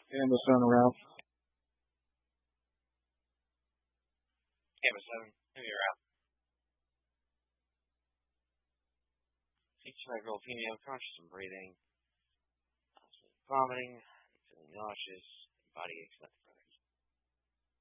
Canvas on Ralph. Canvas 7, maybe you're out. Feature girl female, conscious and breathing, vomiting, feeling nauseous, body aches, nothing further.